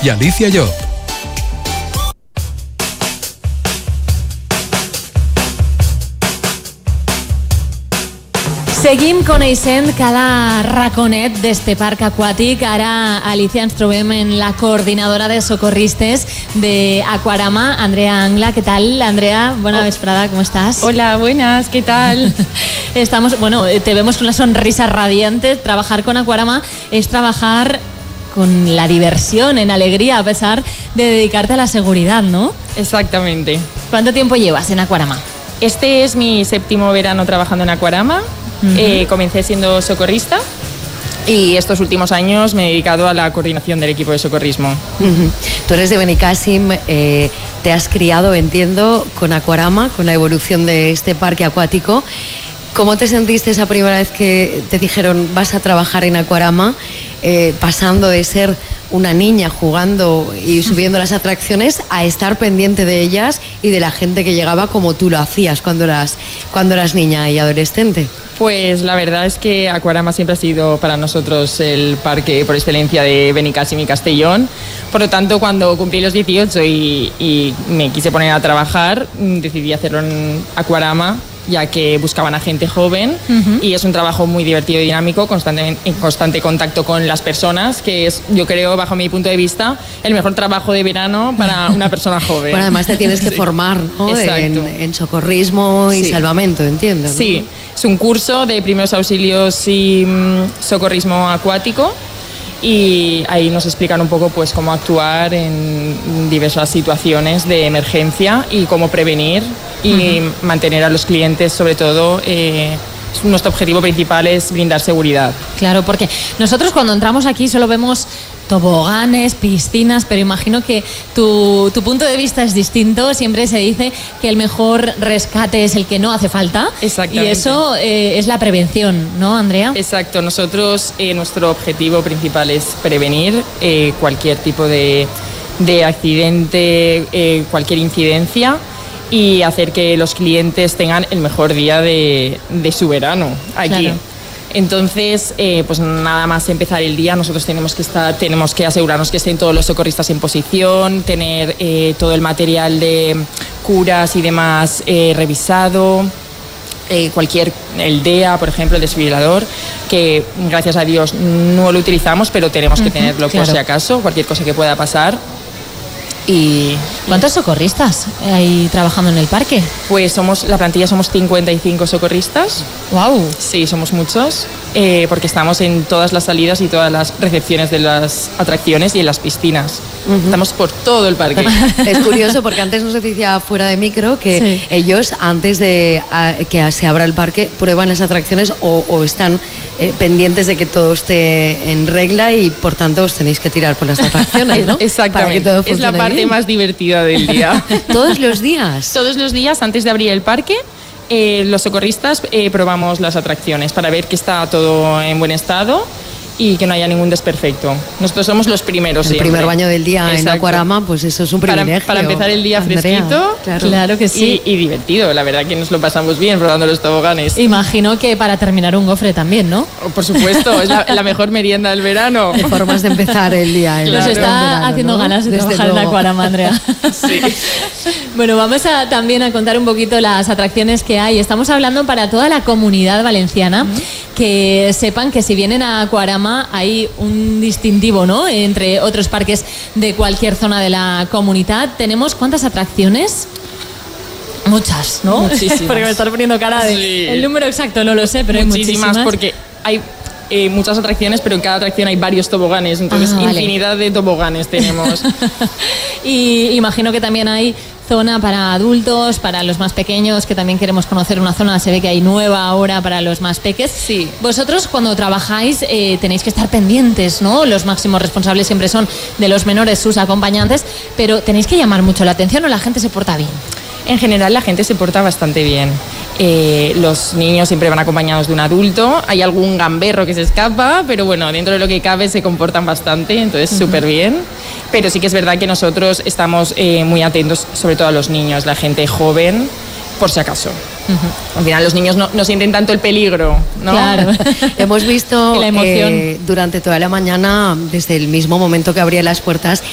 y Alicia Job. Seguim coneixent cada raconet d'este parc aquàtic. Ara, Alicia, ens trobem en la coordinadora de socorristes de Aquarama, Andrea Angla. ¿Qué tal, Andrea? Buena vesprada, ¿cómo estás? Hola, buenas, ¿qué tal? Te vemos con una sonrisa radiante. Trabajar con Aquarama es trabajar con la diversión, en alegría, a pesar de dedicarte a la seguridad, ¿no? Exactamente. ¿Cuánto tiempo llevas en Aquarama? Este es mi 7º verano trabajando en Aquarama. Comencé siendo socorrista y estos últimos años me he dedicado a la coordinación del equipo de socorrismo. Tú eres de Benicàssim, te has criado, entiendo, con Aquarama, con la evolución de este parque acuático. ¿Cómo te sentiste esa primera vez que te dijeron vas a trabajar en Aquarama, pasando de ser una niña jugando y subiendo las atracciones a estar pendiente de ellas y de la gente que llegaba como tú lo hacías cuando eras niña y adolescente? Pues la verdad es que Aquarama siempre ha sido para nosotros el parque por excelencia de Benicàssim y Castellón. Por lo tanto, cuando cumplí los 18 y me quise poner a trabajar, decidí hacerlo en Aquarama, ya que buscaban a gente joven y es un trabajo muy divertido y dinámico, en constante contacto con las personas, que es, yo creo, bajo mi punto de vista, el mejor trabajo de verano para una persona joven. Bueno, además te tienes que formar, ¿no? en socorrismo y salvamento, entiendo, ¿no? Sí, es un curso de primeros auxilios y socorrismo acuático. Y ahí nos explican un poco pues cómo actuar en diversas situaciones de emergencia y cómo prevenir y mantener a los clientes, sobre todo. Nuestro objetivo principal es brindar seguridad. Claro, porque nosotros cuando entramos aquí solo vemos toboganes, piscinas, pero imagino que tu punto de vista es distinto. Siempre se dice que el mejor rescate es el que no hace falta. Exactamente. Y eso es la prevención, ¿no, Andrea? Exacto. Nosotros, nuestro objetivo principal es prevenir cualquier tipo de accidente, cualquier incidencia, y hacer que los clientes tengan el mejor día de su verano aquí. Claro. Entonces, pues nada más empezar el día, nosotros tenemos que asegurarnos que estén todos los socorristas en posición, tener todo el material de curas y demás revisado, el DEA, por ejemplo, el desfibrilador, que gracias a Dios no lo utilizamos, pero tenemos que tenerlo por si acaso, cualquier cosa que pueda pasar. ¿Y cuántos socorristas hay trabajando en el parque? Pues la plantilla somos 55 socorristas. ¡Wow! Sí, somos muchos, porque estamos en todas las salidas y todas las recepciones de las atracciones y en las piscinas. Estamos por todo el parque. Es curioso porque antes nos decía fuera de micro que ellos, antes de que se abra el parque, prueban las atracciones o están pendientes de que todo esté en regla y por tanto os tenéis que tirar por las atracciones, ¿no? Exactamente. Para que todo es la parte más divertida del día. ¿Todos los días? Todos los días, antes de abrir el parque, los socorristas probamos las atracciones para ver que está todo en buen estado y que no haya ningún desperfecto. Nosotros somos los primeros. El primer baño del día. Exacto. En Aquarama, pues eso es un privilegio. Para empezar el día, Andrea, fresquito. Claro que sí. Y divertido, la verdad que nos lo pasamos bien probando los toboganes. Imagino que para terminar un gofre también, ¿no? Por supuesto, es la mejor merienda del verano. De formas de empezar el día. Nos está verano, haciendo, ¿no?, ganas de trabajar en Aquarama, Andrea. Sí. Bueno, vamos también a contar un poquito las atracciones que hay. Estamos hablando para toda la comunidad valenciana, que sepan que si vienen a Aquarama hay un distintivo, ¿no?, entre otros parques de cualquier zona de la comunidad. ¿Tenemos cuántas atracciones? Muchas, ¿no? Muchísimas. Porque me estás poniendo cara de... Sí. El número exacto no lo sé, pero muchísimas, hay muchísimas. Porque hay muchas atracciones, pero en cada atracción hay varios toboganes, entonces infinidad de toboganes tenemos. Y imagino que también hay zona para adultos, para los más pequeños, que también queremos conocer una zona, se ve que hay nueva ahora para los más peques. Sí. Vosotros cuando trabajáis tenéis que estar pendientes, ¿no? Los máximos responsables siempre son de los menores, sus acompañantes, pero tenéis que llamar mucho la atención o la gente se porta bien. En general la gente se porta bastante bien. Los niños siempre van acompañados de un adulto, hay algún gamberro que se escapa, pero bueno, dentro de lo que cabe se comportan bastante, entonces súper bien. Pero sí que es verdad que nosotros estamos muy atentos, sobre todo a los niños, la gente joven, por si acaso. Al final los niños no sienten tanto el peligro, ¿no? Claro. Hemos visto la emoción. Durante toda la mañana, desde el mismo momento que abría las puertas,